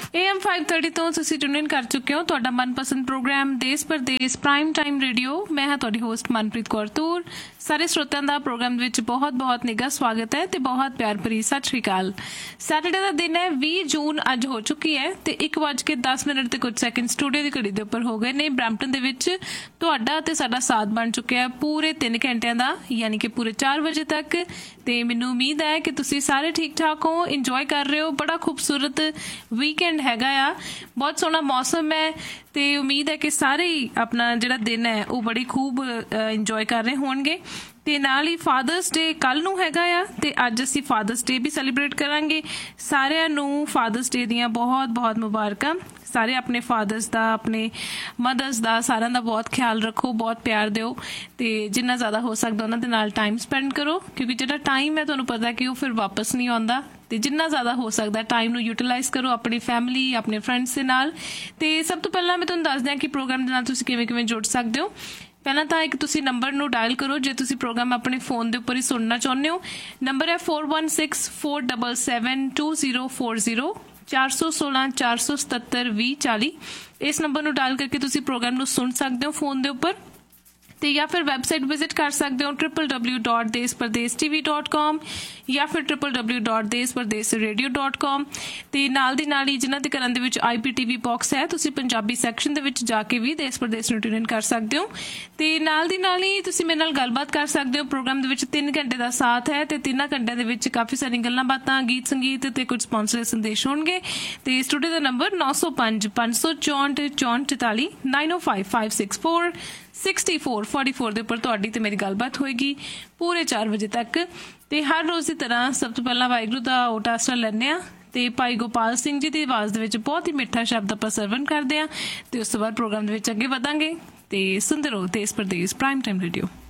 AM 5:30 ਤੋਂ ਤੁਸੀਂ tune ਇਨ ਕਰ ਚੁੱਕੇ ਹੋ ਤੁਹਾਡਾ ਮਨਪਸੰਦ ਪ੍ਰੋਗਰਾਮ ਦੇਸ਼ ਪਰਦੇਸ ਪ੍ਰਾਈਮ ਟਾਈਮ ਰੇਡੀਓ। ਮੈਂ ਹਾਂ ਤੁਹਾਡੀ ਹੋਸਟ ਮਨਪ੍ਰੀਤ ਕੌਰ ਤੂਰ। ਸਾਰੇ ਸਰੋਤਿਆਂ ਦਾ ਪ੍ਰੋਗਰਾਮ ਦੇ ਵਿੱਚ ਬਹੁਤ ਨਿੱਘਾ ਸਵਾਗਤ ਹੈ ਤੇ ਬਹੁਤ ਪਿਆਰ ਭਰੀ ਸਤਿ ਸ਼੍ਰੀ ਅਕਾਲ। ਸੈਟਰਡੇ ਦਾ ਦਿਨ ਹੈ, 20 ਜੂਨ ਅੱਜ ਹੋ ਚੁੱਕੀ ਹੈ ਤੇ 1:10 ਤੇ ਕੁਝ ਸੈਕਿੰਡ ਸਟੂਡੀਓ ਦੀ ਘੜੀ ਦੇ ਉੱਪਰ ਹੋ ਗਏ ਨੇ। ਬਰੈਂਪਟਨ ਦੇ ਵਿੱਚ ਤੁਹਾਡਾ ਤੇ ਸਾਡਾ ਸਾਥ ਬਣ ਚੁੱਕਿਆ ਪੂਰੇ 3 ਘੰਟਿਆਂ ਦਾ, ਯਾਨੀ ਕਿ ਪੂਰੇ 4 ਵਜੇ ਤੱਕ। ਤੇ ਮੈਨੂੰ ਉਮੀਦ ਹੈ ਕਿ ਤੁਸੀਂ ਸਾਰੇ ਠੀਕ ਠਾਕ ਹੋ, ਇੰਜੋਏ ਕਰ ਰਹੇ ਹੋ। ਬੜਾ ਖੂਬਸੂਰਤ ਵੀਕਐਂਡ ਹੈਗਾ ਆ, ਬਹੁਤ ਸੋਹਣਾ ਮੌਸਮ ਹੈ ਤੇ ਉਮੀਦ ਹੈ ਕਿ ਸਾਰੇ ਹੀ ਆਪਣਾ ਜਿਹੜਾ ਦਿਨ ਹੈ ਉਹ ਬੜੀ ਖੂਬ ਇੰਜੋਏ ਕਰ ਰਹੇ ਹੋਣਗੇ। ਤੇ ਨਾਲ ਹੀ ਫਾਦਰਸ ਡੇ ਕੱਲ ਨੂੰ ਹੈਗਾ ਆ ਤੇ ਅੱਜ ਅਸੀਂ ਫਾਦਰਸ ਡੇ ਵੀ ਸੈਲੀਬ੍ਰੇਟ ਕਰਾਂਗੇ। ਸਾਰਿਆਂ ਨੂੰ ਫਾਦਰਸ ਡੇ ਦੀਆਂ ਬਹੁਤ ਮੁਬਾਰਕਾਂ। ਸਾਰੇ ਆਪਣੇ ਫਾਦਰਸ ਦਾ, ਆਪਣੇ ਮਦਰਸ ਦਾ, ਸਾਰਿਆਂ ਦਾ ਬਹੁਤ ਖਿਆਲ ਰੱਖੋ, ਬਹੁਤ ਪਿਆਰ ਦਿਓ ਤੇ ਜਿੰਨਾ ਜ਼ਿਆਦਾ ਹੋ ਸਕਦਾ ਉਹਨਾਂ ਦੇ ਨਾਲ ਟਾਈਮ ਸਪੈਂਡ ਕਰੋ, ਕਿਉਂਕਿ ਜਿਹੜਾ ਟਾਈਮ ਹੈ ਤੁਹਾਨੂੰ ਪਤਾ ਕਿ ਉਹ ਫਿਰ ਵਾਪਸ ਨਹੀਂ ਆਉਂਦਾ। ਤੇ ਜਿੰਨਾ ਜ਼ਿਆਦਾ ਹੋ ਸਕਦਾ ਟਾਈਮ ਨੂੰ ਯੂਟਿਲਾਈਜ਼ ਕਰੋ ਆਪਣੀ ਫੈਮਿਲੀ, ਆਪਣੇ ਫਰੈਂਡਸ ਦੇ ਨਾਲ। ਤੇ ਸਭ ਤੋਂ ਪਹਿਲਾਂ ਮੈਂ ਤੁਹਾਨੂੰ ਦੱਸ ਦਿਆਂ ਕਿ ਪ੍ਰੋਗਰਾਮ ਦੇ ਨਾਲ ਤੁਸੀਂ ਕਿਵੇਂ ਜੁੜ ਸਕਦੇ ਹੋ। ਪਹਿਲਾਂ ਤਾਂ ਇੱਕ ਤੁਸੀਂ ਨੰਬਰ ਨੂੰ ਡਾਇਲ ਕਰੋ ਜੇ ਤੁਸੀਂ ਪ੍ਰੋਗਰਾਮ ਆਪਣੇ ਫੋਨ ਦੇ ਉੱਪਰ ਹੀ ਸੁਣਨਾ ਚਾਹੁੰਦੇ ਹੋ। ਨੰਬਰ ਹੈ 4164772040 416 477 2040। ਇਸ ਨੰਬਰ ਨੂੰ ਡਾਇਲ ਕਰਕੇ ਤੁਸੀਂ ਪ੍ਰੋਗਰਾਮ ਨੂੰ ਸੁਣ ਸਕਦੇ ਹੋ ਫੋਨ ਦੇ ਉੱਪਰ ਤੇ ਜਾਂ ਫਿਰ ਵੈਬਸਾਈਟ ਵਿਜ਼ਿਟ ਕਰ ਸਕਦੇ ਹੋ www.deshpardestv.com ਜਾਂ ਫਿਰ www.deshpardesradio.com। ਤੇ ਨਾਲ ਦੀ ਨਾਲ ਹੀ ਜਿਨ੍ਹਾਂ ਦੇ ਘਰਾਂ ਦੇ ਵਿੱਚ IPTV ਬਾਕਸ ਹੈ, ਤੁਸੀਂ ਪੰਜਾਬੀ ਸੈਕਸ਼ਨ ਦੇ ਵਿੱਚ ਜਾ ਕੇ ਵੀ ਦੇਸ਼ ਪ੍ਰਦੇਸ਼ ਨੂੰ ਟਿਊਨ ਇਨ ਕਰ ਸਕਦੇ ਹੋ। ਤੇ ਨਾਲ ਦੀ ਨਾਲ ਹੀ ਤੁਸੀਂ ਮੇਰੇ ਨਾਲ ਗੱਲਬਾਤ ਕਰ ਸਕਦੇ ਹੋ। ਪ੍ਰੋਗਰਾਮ ਦੇ ਵਿੱਚ 3 ਘੰਟੇ ਦਾ ਸਾਥ ਹੈ ਤੇ 3 ਘੰਟਿਆਂ ਦੇ ਵਿੱਚ ਕਾਫੀ ਸਾਰੀਆਂ ਗੱਲਾਂ ਬਾਤਾਂ, ਗੀਤ ਸੰਗੀਤ ਤੇ ਕੁਝ ਸਪਾਂਸਰ ਸੰਦੇਸ਼ ਹੋਣਗੇ। ਤੇ ਸਟੂਡੀਓ ਦਾ ਨੰਬਰ 905 564 44 905 564 6444 ਦੇ ਉੱਪਰ ਤੁਹਾਡੀ ਤੇ ਮੇਰੀ ਗੱਲਬਾਤ ਹੋਏਗੀ ਪੂਰੇ 4 ਵਜੇ ਤੱਕ। ਤੇ ਹਰ ਰੋਜ਼ ਦੀ ਤਰ੍ਹਾਂ ਸਭ ਤੋਂ ਪਹਿਲਾਂ ਵਾਹਿਗੁਰੂ ਦਾ ਓਟ ਆਸਰਾ ਲੈਂਦੇ ਹਾਂ ਤੇ ਭਾਈ ਗੋਪਾਲ ਸਿੰਘ ਜੀ ਦੀ ਆਵਾਜ਼ ਦੇ ਵਿੱਚ ਬਹੁਤ ਹੀ ਮਿੱਠਾ ਸ਼ਬਦ ਆਪਾਂ ਸਰਵਨ ਕਰਦੇ ਹਾਂ ਤੇ ਉਸ ਤੋਂ ਬਾਅਦ ਪ੍ਰੋਗਰਾਮ ਦੇ ਵਿੱਚ ਅੱਗੇ ਵਧਾਂਗੇ। ਤੇ ਸੁਣਦੇ ਰਹੋ ਦੇਸ਼ ਪਰਦੇਸ ਪ੍ਰਾਈਮ ਟਾਈਮ ਰੇਡੀਓ।